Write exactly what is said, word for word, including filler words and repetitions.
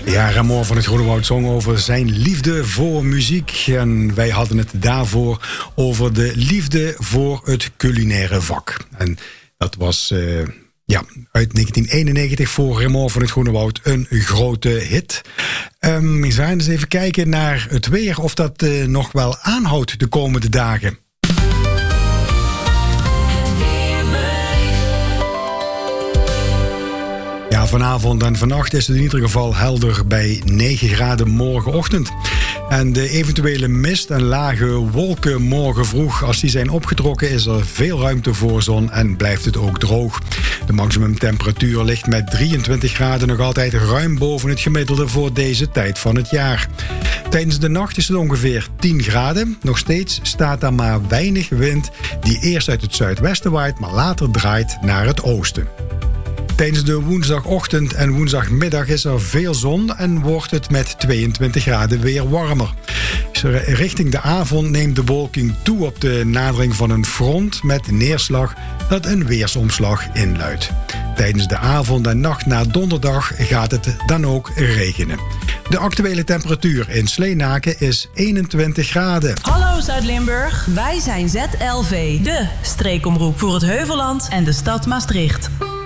Ja, Ramon van het Groenewoud zong over zijn liefde voor muziek. En wij hadden het daarvoor over de liefde voor het culinaire vak. En dat was uh, ja, uit negentien eenennegentig voor Ramon van het Groenewoud een grote hit. Um, we gaan eens even kijken naar het weer, of dat uh, nog wel aanhoudt de komende dagen. Ja, vanavond en vannacht is het in ieder geval helder bij negen graden morgenochtend. En de eventuele mist en lage wolken morgen vroeg, als die zijn opgetrokken, is er veel ruimte voor zon en blijft het ook droog. De maximumtemperatuur ligt met drieëntwintig graden nog altijd ruim boven het gemiddelde voor deze tijd van het jaar. Tijdens de nacht is het ongeveer tien graden. Nog steeds staat er maar weinig wind die eerst uit het zuidwesten waait, maar later draait naar het oosten. Tijdens de woensdagochtend en woensdagmiddag is er veel zon en wordt het met tweeëntwintig graden weer warmer. Richting de avond neemt de bewolking toe op de nadering van een front met neerslag dat een weersomslag inluidt. Tijdens de avond en nacht na donderdag gaat het dan ook regenen. De actuele temperatuur in Sleenaken is eenentwintig graden. Hallo Zuid-Limburg, wij zijn Z L V, de streekomroep voor het Heuvelland en de stad Maastricht.